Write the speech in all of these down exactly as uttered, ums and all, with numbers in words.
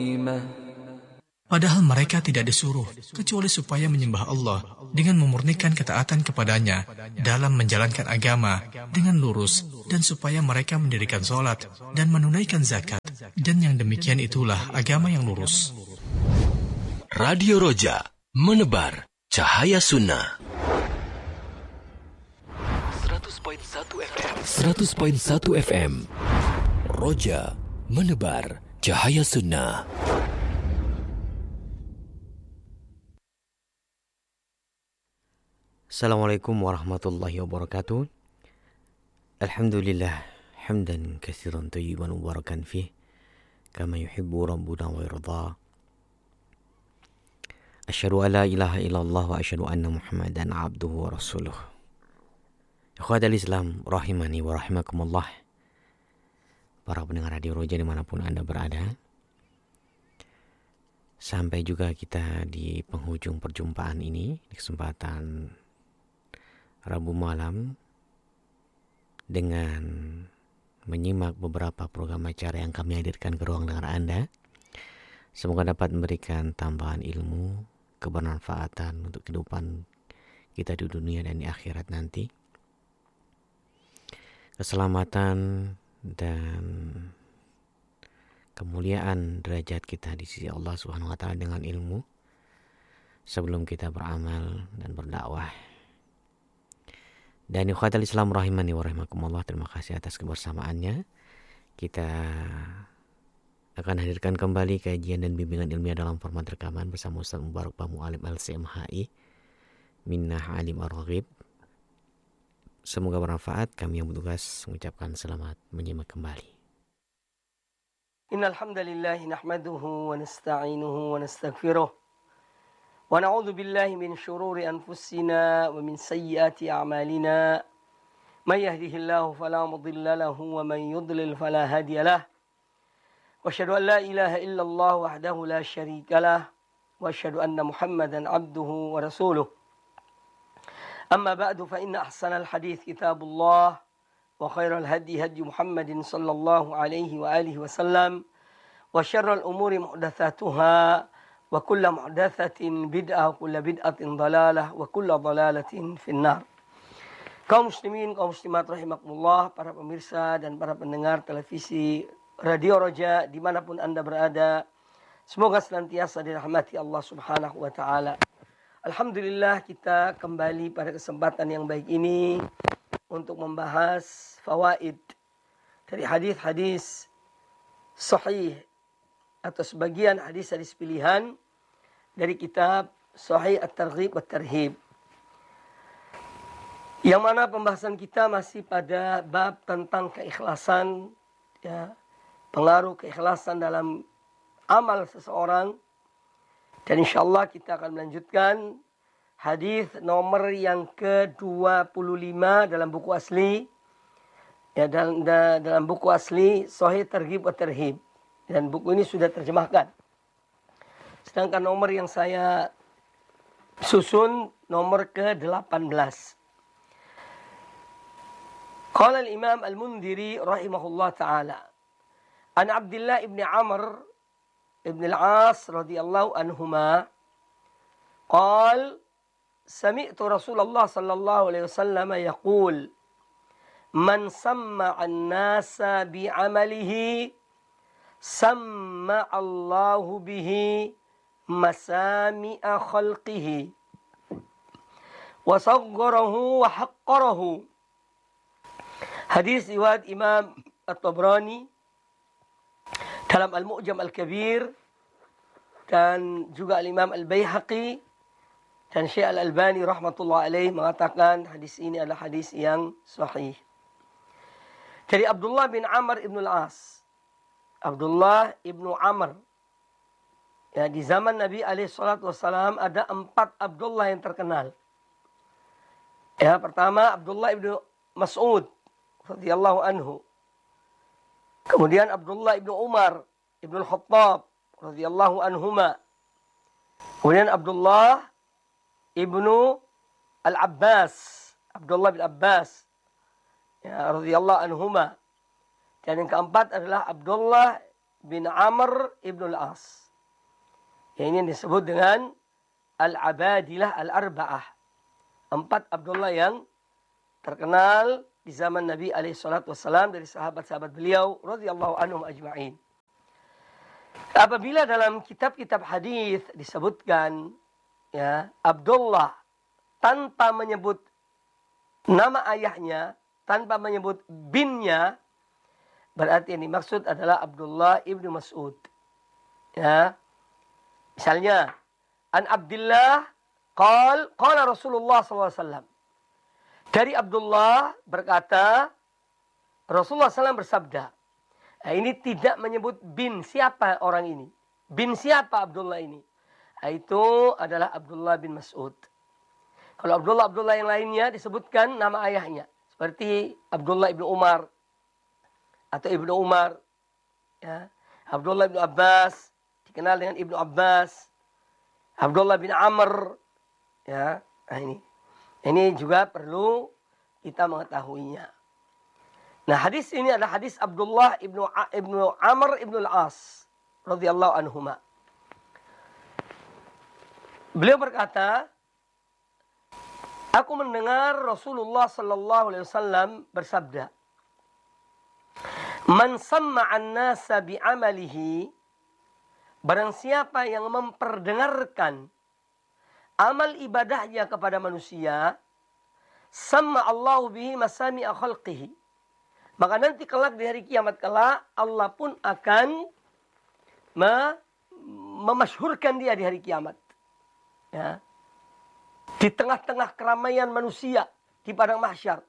Padahal mereka tidak disuruh, kecuali supaya menyembah Allah dengan memurnikan ketaatan kepadanya dalam menjalankan agama dengan lurus, dan supaya mereka mendirikan sholat dan menunaikan zakat. Dan yang demikian itulah agama yang lurus. Radio Roja, menebar cahaya sunnah. seratus koma satu F M. seratus koma satu F M. Roja, menebar cahaya sunnah. Assalamualaikum warahmatullahi wabarakatuh. Alhamdulillah, hamdan katsiran thayyiban mubarakan fih, kama yuhibbu rabbuna wa yarda. Asyhadu an la ilaha illallah wa asyhadu anna Muhammadan abduhu wa rasuluh. Ikhwatal Islam rahimani wa rahimakumullah. Para pendengar Radio Roja dimanapun Anda berada, sampai juga kita di penghujung perjumpaan ini di kesempatan Rabu malam dengan menyimak beberapa program acara yang kami hadirkan ke ruang dengar Anda. Semoga dapat memberikan tambahan ilmu, kebermanfaatan untuk kehidupan kita di dunia dan di akhirat nanti. Keselamatan dan kemuliaan derajat kita di sisi Allah Subhanahu wa taala dengan ilmu sebelum kita beramal dan berdakwah. Dan ikhwatal Islam rahimani wa rahimakumullah, terima kasih atas kebersamaannya. Kita akan hadirkan kembali kajian dan bimbingan ilmiah dalam format rekaman bersama Ustaz Mubarak Bamu Alim L C M H I Minnah Alim Ar-Raghib. Semoga bermanfaat. Kami yang bertugas mengucapkan selamat menyimak kembali. Innal hamdalillah nahmaduhu wa nasta'inuhu wa nastaghfiruh. Wa na'udzu billahi min shururi anfusina wa min sayyiati a'malina. May yahdihillahu fala mudilla lahu wa may yudlil fala hadiya lahu. Wa asyhadu an la ilaha illallah wahdahu la syarika lah wa asyhadu anna Muhammadan abduhu wa rasuluh. Amma ba'du fa inna ahsanal hadits kitabullah wa khairal hadi hadi Muhammadin sallallahu alaihi wa alihi wasallam wa syarrul umuri muhdatsatuha wa kullu muhdatsatin bid'ah wa kullu bid'atin dhalalah wa kullu dhalalatin finnar. Kaum muslimin, kaum muslimat rahimakumullah, para pemirsa dan para pendengar televisi Radio Roja dimanapun Anda berada, semoga senantiasa dirahmati Allah Subhanahu wa taala. Alhamdulillah, kita kembali pada kesempatan yang baik ini untuk membahas fawaid dari hadis-hadis sahih atau sebagian hadis-hadis pilihan dari kitab Sahih At-Targhib Wat-Tarhib, yang mana pembahasan kita masih pada bab tentang keikhlasan, ya, pengaruh keikhlasan dalam amal seseorang. Dan insyaallah kita akan melanjutkan hadis nomor yang ke dua puluh lima dalam buku asli, ya, dalam, dalam buku asli Sahih Targhib Wat-Tarhib, dan buku ini sudah terjemahkan. Sedangkan nomor yang saya susun nomor ke delapan belas. Qala al-Imam Al-Mundhiri rahimahullah ta'ala, an Abdullah ibn Amr ibn al-As radhiyallahu anhuma qala sami'tu Rasulullah sallallahu alaihi wasallam yaqul man samma'a an-nasa bi'amalihi samma'a Allahu bihi masami'a khalqihi wa sagharahu wa haqqarahu. Hadis riwayat Imam At-Tabrani dalam Al-Mu'jam Al-Kabir, dan juga Al-Imam Al-Baihaqi, dan Syekh Al-Albani rahmatullah alaih mengatakan hadis ini adalah hadis yang sahih. Dari Abdullah bin Amr ibn al-As. Abdullah ibnu Amr. Ya, di zaman Nabi alaihi salatu wassalam ada empat Abdullah yang terkenal. Ya, pertama Abdullah ibnu Mas'ud radhiyallahu anhu. Kemudian Abdullah ibnu Umar ibnu Khattab radhiyallahu anhuma. Kemudian Abdullah ibnu Al-Abbas, Abdullah bin Abbas, ya, radhiyallahu anhuma. Dan yang keempat adalah Abdullah bin Amr ibn al-As. Ya, ini disebut dengan Al-Abadilah Al-Arba'ah. Empat Abdullah yang terkenal di zaman Nabi alaihi salatu wassalam dari sahabat-sahabat beliau radhiyallahu anhum ajma'in. Apabila dalam kitab-kitab hadis disebutkan ya Abdullah tanpa menyebut nama ayahnya, tanpa menyebut binnya, berarti yang dimaksud adalah Abdullah ibnu Mas'ud. Ya. Misalnya, An Abdullah qal qala Rasulullah sallallahu alaihi wasallam. Dari Abdullah berkata, Rasulullah sallallahu alaihi wasallam bersabda. Nah, ini tidak menyebut bin siapa orang ini. Bin siapa Abdullah ini? Nah, itu adalah Abdullah bin Mas'ud. Kalau Abdullah-Abdullah yang lainnya disebutkan nama ayahnya. Seperti Abdullah ibnu Umar. Atau ibnu Umar. Ya. Abdullah ibnu Abbas. Dikenal dengan ibnu Abbas. Abdullah bin Amr. Ya. Nah ini. Ini juga perlu kita mengetahuinya. Nah hadis ini adalah hadis Abdullah ibnu, ibnu Amr ibnu al-As. Radhiyallahu anhuma. Beliau berkata, aku mendengar Rasulullah sallallahu alaihi wasallam bersabda, "Man samma'an nasa bi'amalihi," barang siapa yang memperdengarkan amal ibadahnya kepada manusia, "samma Allahu bihi masami'a khalqihi." Maka nanti kelak di hari kiamat kelak Allah pun akan me- memasyhurkan dia di hari kiamat. Ya. Di tengah-tengah keramaian manusia di padang mahsyar.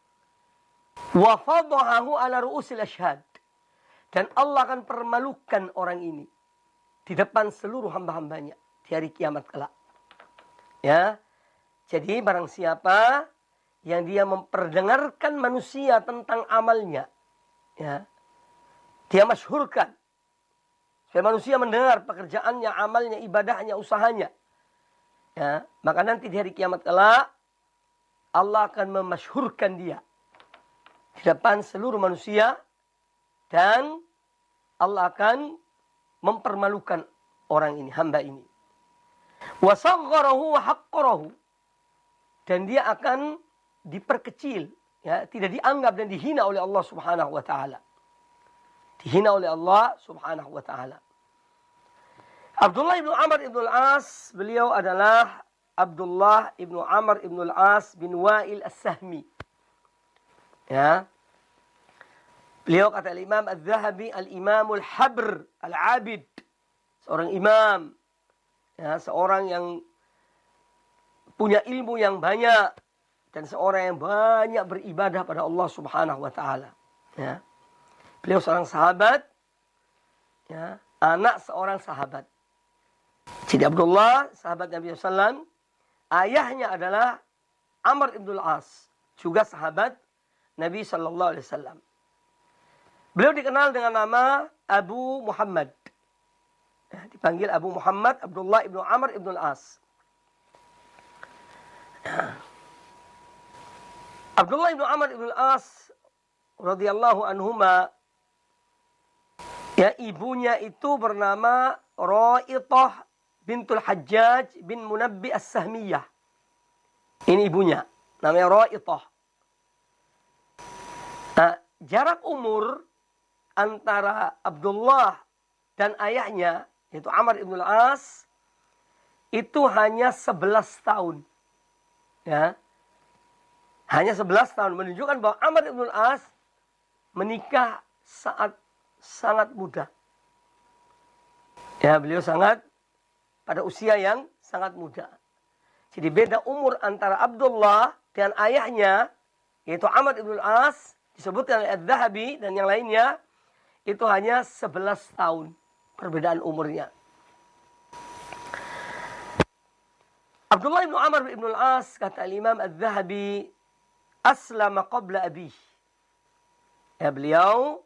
Wa fadhahu ala ru'usil asyhad. Dan Allah akan permalukan orang ini di depan seluruh hamba-hambanya di hari kiamat kelak. Ya. Jadi barang siapa yang dia memperdengarkan manusia tentang amalnya, ya, dia masyhurkan. Supaya manusia mendengar pekerjaannya, amalnya, ibadahnya, usahanya. Ya, maka nanti di hari kiamat kelak Allah akan memasyhurkan dia di depan seluruh manusia dan Allah akan mempermalukan orang ini, hamba ini. Wa sagharahu wa haqqarahu, dan dia akan diperkecil, ya, tidak dianggap dan dihina oleh Allah Subhanahu wa taala. Dihina oleh Allah Subhanahu wa taala. Abdullah ibnu Amr ibnu al-As, beliau adalah Abdullah ibnu Amr ibnu al-As bin Wa'il as-Sahmi. Ya. Beliau kata Imam Az-Zahabi al-Imamul Habr al-Abid, seorang imam, ya, seorang yang punya ilmu yang banyak dan seorang yang banyak beribadah pada Allah Subhanahu wa taala. Ya. Beliau seorang sahabat, ya, anak seorang sahabat. Jadi Abdullah, sahabat Nabi sallallahu alaihi wasallam, ayahnya adalah Amr ibn al-As, juga sahabat Nabi sallallahu alaihi wasallam. Beliau dikenal dengan nama Abu Muhammad. Ya, dipanggil Abu Muhammad Abdullah ibn Amr ibn al-As. Ya. Abdullah ibn Amr ibn al-As radhiyallahu anhuma, ya, ibunya itu bernama Ra'ithah bintul Hajjaj bin Munabbi as-Sahmiyah. Ini ibunya, namanya Ra'ithah. Nah, jarak umur antara Abdullah dan ayahnya, yaitu Amr ibn al-As, itu hanya sebelas tahun. Ya. Hanya sebelas tahun, menunjukkan bahwa Amr ibn al-As menikah saat sangat muda. Ya, beliau sangat pada usia yang sangat muda. Jadi beda umur antara Abdullah dan ayahnya, yaitu Amr ibn al-As, disebutkan oleh Az-Zahabi dan yang lainnya, itu hanya sebelas tahun perbedaan umurnya. Abdullah ibn Amr ibn al-As, kata Imam Az-Zahabi, aslama qabla abih. Ya, beliau,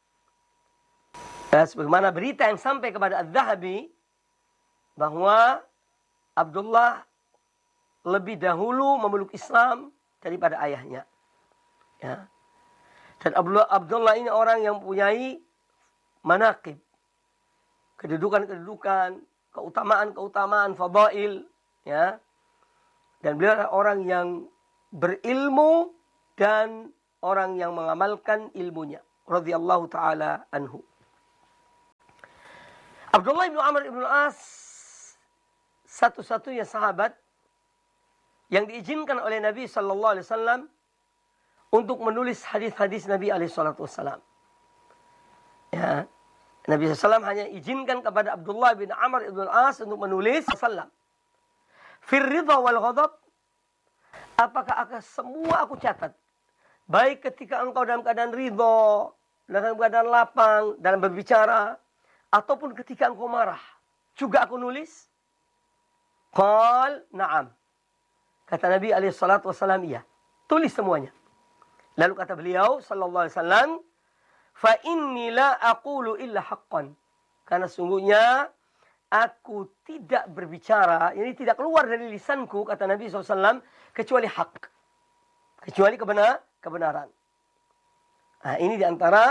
ya, sebagaimana berita yang sampai kepada Az-Zahabi, bahwa Abdullah lebih dahulu memeluk Islam daripada ayahnya. Ya. Dan Abdullah, Abdullah ini orang yang mempunyai manaqib, kedudukan-kedudukan, keutamaan-keutamaan, fadail, ya. Dan beliau adalah orang yang berilmu dan orang yang mengamalkan ilmunya. Radhiyallahu taala anhu. Abdullah bin Amr bin Al-As, satu-satunya sahabat yang diizinkan oleh Nabi sallallahu alaihi wasallam untuk menulis hadis-hadis Nabi alaihi salatu wasallam. Ya. Nabi sallallahu alaihi wasallam hanya izinkan kepada Abdullah bin Amr bin Al-As untuk menulis sallam. Fir ridha wal ghadab, apakah akan semua aku catat. Baik ketika engkau dalam keadaan ridha, dalam keadaan lapang, dalam berbicara, ataupun ketika engkau marah, juga aku nulis? Qal, na'am. Kata Nabi alaihi salatu wasallam, iya. Tulis semuanya. Lalu kata beliau sallallahu alaihi wasallam, fa inni la aqulu illa haqqan. Karena sungguhnya aku tidak berbicara, ini tidak keluar dari lisanku, kata Nabi sallallahu alaihi wasallam, kecuali hak. Kecuali kebenar, kebenaran. Nah, ini diantara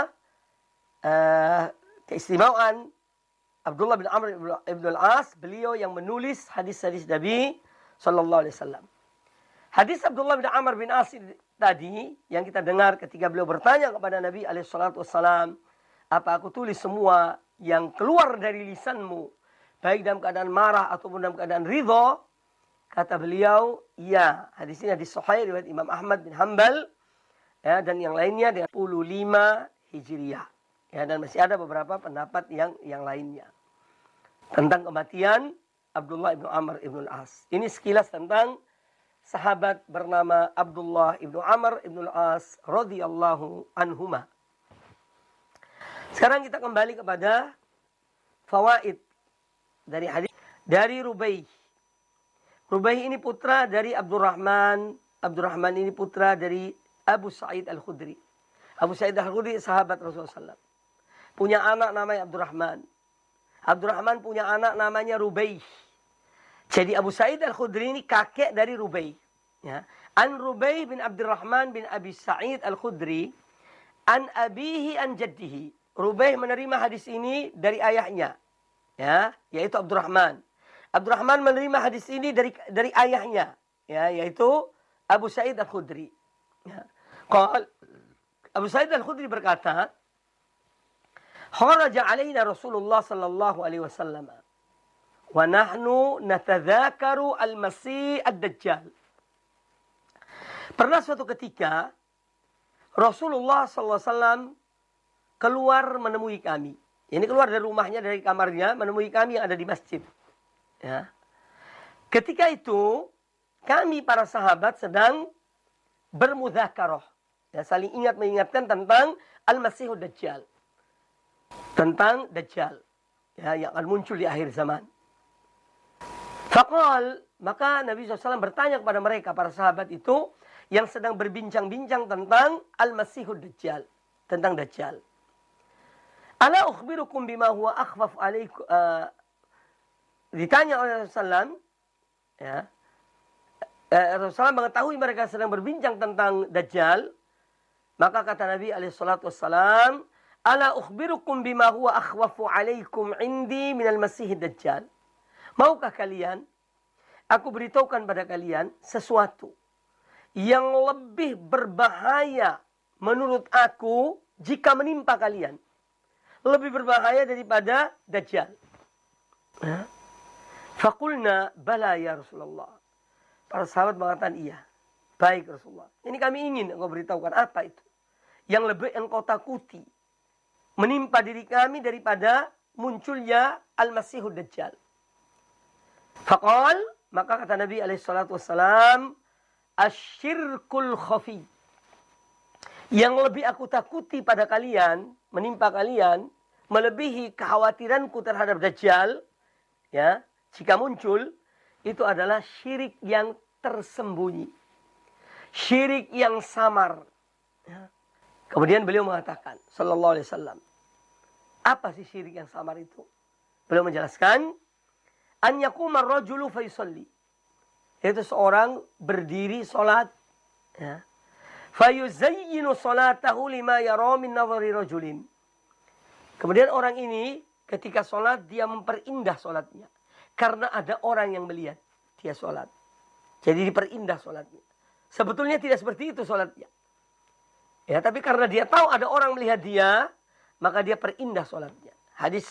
uh, keistimewaan Abdullah bin Amr ibn Al-As, beliau yang menulis hadis-hadis Nabi sallallahu alaihi wasallam. Hadis Abdullah bin Amr bin As tadi yang kita dengar ketika beliau bertanya kepada Nabi alaihi salatu wasallam, apa aku tulis semua yang keluar dari lisanmu, baik dalam keadaan marah ataupun dalam keadaan ridha? Kata beliau, iya. Hadis ini hadis sahih riwayat Imam Ahmad bin Hanbal, ya, dan yang lainnya dengan sepuluh puluh lima Hijriah. Ya, dan masih ada beberapa pendapat yang yang lainnya tentang kematian Abdullah ibnu Amr ibnu Al-As. Ini sekilas tentang sahabat bernama Abdullah ibnu Amr ibnu Al-As radhiyallahu anhuma. Sekarang kita kembali kepada fawaid dari hadis dari Rubai. Rubai ini putra dari Abdurrahman. Abdurrahman ini putra dari Abu Sa'id Al-Khudri. Abu Sa'id Al-Khudri sahabat Rasulullah sallallahu alaihi wasallam. Punya anak namanya Abdurrahman. Abdurrahman punya anak namanya Rubai. Jadi Abu Sa'id Al-Khudri ini kakek dari Rubai. Ya. An Rubai bin Abdurrahman bin Abi Sa'id Al-Khudri. An abihi an jaddihi. Rubai menerima hadis ini dari ayahnya. Ya, yaitu Abdurrahman. Abdurrahman menerima hadis ini dari dari ayahnya. Ya, yaitu Abu Sa'id Al-Khudri. Ya. Qal, Abu Sa'id Al-Khudri berkata, kharaja alaina Rasulullah sallallahu alaihi wasallam wa nahnu natadzakaru al-masih ad-dajjal. Pernah suatu ketika Rasulullah sallallahu alaihi wasallam keluar menemui kami. Ini keluar dari rumahnya, dari kamarnya, menemui kami yang ada di masjid. Ya. Ketika itu kami para sahabat sedang bermudzakarah, ya, saling ingat mengingatkan tentang al-masih ad-dajjal. Tentang Dajjal, ya, yang akan muncul di akhir zaman. Faqal, maka Nabi shallallahu alaihi wasallam bertanya kepada mereka, para sahabat itu, yang sedang berbincang-bincang tentang Al-Masihud Dajjal. Tentang Dajjal. Ala ukhbirukum bima huwa akhfaf alaikum. Uh, ditanya oleh Rasulullah shallallahu alaihi wasallam, ya, uh, Rasulullah mengetahui mereka sedang berbincang tentang Dajjal. Maka kata Nabi alaihi salatu wassalam, ala ukhbirukum bima huwa akhwafu alaikum indi minal masihid dajjal. Maukah kalian aku beritahukan pada kalian sesuatu yang lebih berbahaya menurut aku jika menimpa kalian. Lebih berbahaya daripada Dajjal. Faqulna bala ya Rasulullah. Para sahabat mengatakan iya. Baik Rasulullah. Ini kami ingin engkau beritahukan apa itu yang lebih engkau takuti menimpa diri kami daripada munculnya Al-Masihud Dajjal. Faqal, maka kata Nabi alaihi salatu wassalam, asyirkul khafi. Yang lebih aku takuti pada kalian, menimpa kalian, melebihi kekhawatiranku terhadap Dajjal, ya, jika muncul, itu adalah syirik yang tersembunyi. Syirik yang samar. Ya. Kemudian beliau mengatakan, sallallahu alaihi wasallam, apa sih syirik yang samar itu? Beliau menjelaskan, an yaquma ar-rajulu fa yusalli. Itu seorang berdiri salat, ya. Fa yuzayyinu salatahu lima yara min nadhari rajulin. Kemudian orang ini ketika sholat dia memperindah sholatnya. Karena ada orang yang melihat dia sholat. Jadi diperindah sholatnya. Sebetulnya tidak seperti itu sholatnya. Ya, tapi karena dia tahu ada orang melihat dia, maka dia perindah sholatnya. Hadis